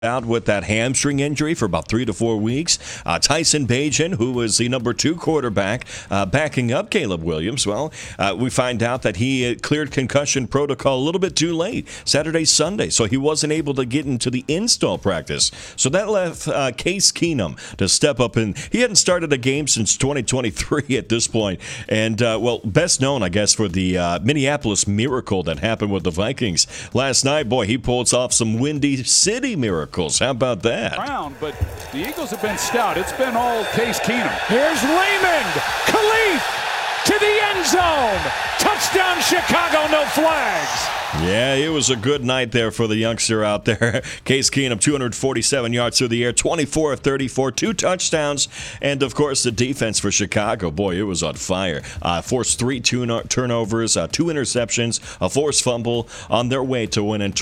out with that hamstring injury for about 3 to 4 weeks. Tyson Bagent, who was the number 2 quarterback, backing up Caleb Williams. Well, we find out that he cleared concussion protocol a little bit too late, Saturday, Sunday, so he wasn't able to get into the install practice. So that left Case Keenum to step up, and he hadn't started a game since 2023 at this point. And, best known, I guess, for the Minneapolis miracle that happened with the Vikings last night. Boy, he pulls off some Windy City miracles. How about that? But the Eagles have been stout. It's been all Case Keenum. Here's Raymond Khalif to the end zone. Touchdown, Chicago, no flags. Yeah, it was a good night there for the youngster out there. Case Keenum, 247 yards through the air, 24 of 34, 2 touchdowns. And, of course, the defense for Chicago, boy, it was on fire. Forced 3 turnovers, 2 interceptions, a forced fumble on their way to winning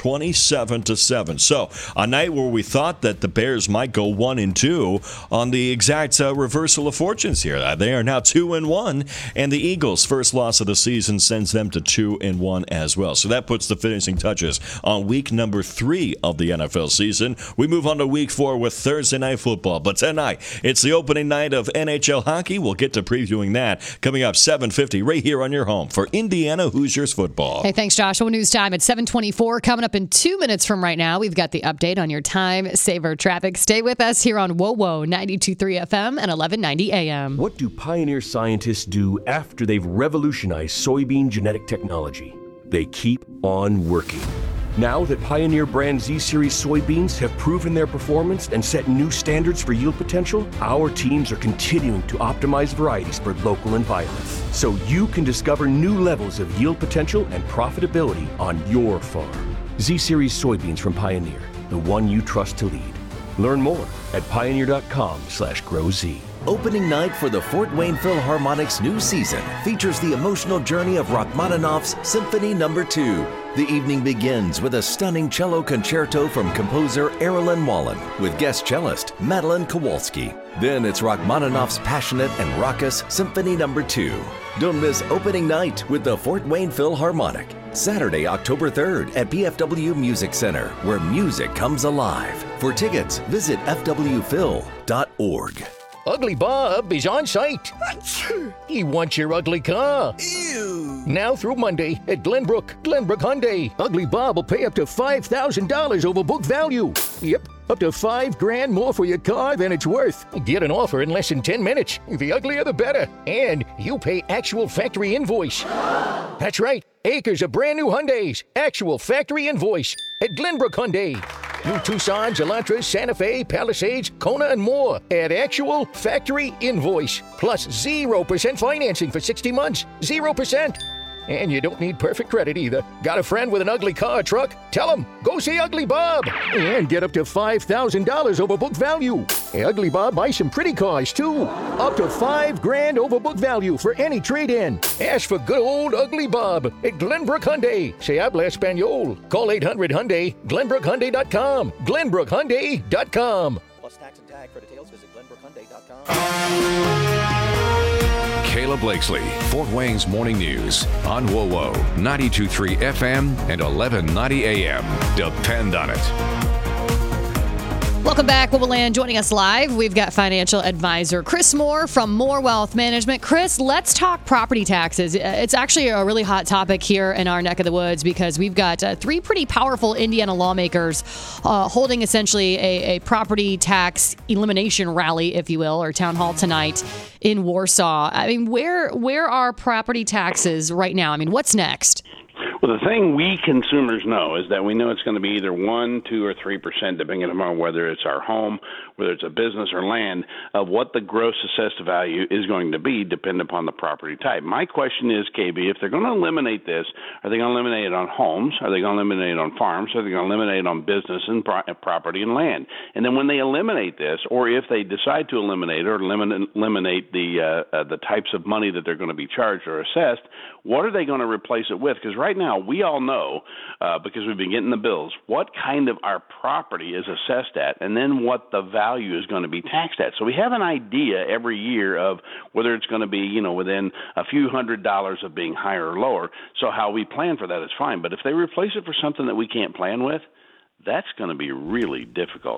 27-7. So, a night where we thought that the Bears might go 1-2 on the exact reversal of fortunes here. They are now 2-1, and the Eagles' first loss of the season sends them to 2-1 as well. So that puts the finishing touches on week number 3 of the NFL season. We move on to week 4 with Thursday Night Football. But tonight, it's the opening night of NHL hockey. We'll get to previewing that coming up 7:50 right here on your home for Indiana Hoosiers football. Hey, thanks, Joshua. News time at 7:24. Coming up in 2 minutes from right now, we've got the update on your time saver traffic. Stay with us here on WOWO 92.3 FM and 1190 AM. What do Pioneer scientists do after they've revolutionized soybean genetic technology? They keep on working. Now that Pioneer brand Z-Series soybeans have proven their performance and set new standards for yield potential, our teams are continuing to optimize varieties for local environments, so you can discover new levels of yield potential and profitability on your farm. Z-Series soybeans from Pioneer, the one you trust to lead. Learn more at pioneer.com/growz. Opening night for the Fort Wayne Philharmonic's new season features the emotional journey of Rachmaninoff's Symphony No. 2. The evening begins with a stunning cello concerto from composer Erilyn Wallen with guest cellist Madeline Kowalski. Then it's Rachmaninoff's passionate and raucous Symphony No. 2. Don't miss opening night with the Fort Wayne Philharmonic. Saturday, October 3rd at PFW Music Center, where music comes alive. For tickets, visit fwphil.org. Ugly Bob is on site. He wants your ugly car. Ew. Now through Monday at Glenbrook Hyundai. Ugly Bob will pay up to $5,000 over book value. Yep, up to $5,000 more for your car than it's worth. Get an offer in less than 10 minutes. The uglier the better. And you pay actual factory invoice. That's right, acres of brand new Hyundais. Actual factory invoice at Glenbrook Hyundai. New Tucson, Elantras, Santa Fe, Palisades, Kona, and more at actual factory invoice. Plus 0% financing for 60 months. 0%. And you don't need perfect credit either. Got a friend with an ugly car or truck? Tell him, go see Ugly Bob. And get up to $5,000 over book value. Ugly Bob buys some pretty cars, too. Up to $5,000 over book value for any trade-in. Ask for good old Ugly Bob at Glenbrook Hyundai. Se habla español. Call 800-HYUNDAI, GlenbrookHyundai.com. GlenbrookHyundai.com. Plus tax and tag. For details, visit GlenbrookHyundai.com. Caleb Blakesley, Fort Wayne's Morning News on WOWO 92.3 FM and 1190 AM. Depend on it. Welcome back, WOWO Land. Joining us live, we've got financial advisor Chris Moore from Moore Wealth Management. Chris, let's talk property taxes. It's actually a really hot topic here in our neck of the woods because we've got 3 pretty powerful Indiana lawmakers holding essentially a property tax elimination rally, if you will, or town hall tonight in Warsaw. I mean, where are property taxes right now? I mean, what's next? Well, the thing we consumers know is that we know it's going to be either 1%, 2%, or 3%, depending upon whether it's our home, whether it's a business or land, of what the gross assessed value is going to be, depending upon the property type. My question is, KB, if they're going to eliminate this, are they going to eliminate it on homes? Are they going to eliminate it on farms? Are they going to eliminate it on business and property and land? And then when they eliminate this, or if they decide to eliminate it or eliminate the types of money that they're going to be charged or assessed, what are they going to replace it with? Because right now, we all know, because we've been getting the bills, what kind of our property is assessed at, and then what the value is going to be taxed at. So we have an idea every year of whether it's going to be, within a few $100s of being higher or lower. So how we plan for that is fine. But if they replace it for something that we can't plan with, that's going to be really difficult.